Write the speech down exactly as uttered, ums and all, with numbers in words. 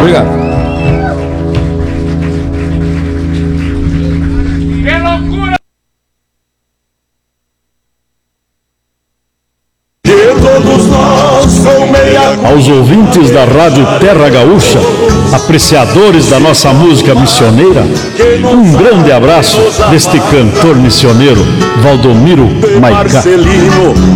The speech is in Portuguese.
Obrigado. Aos ouvintes da Rádio Terra Gaúcha, apreciadores da nossa música missioneira, um grande abraço deste cantor missioneiro, Valdomiro Maicá.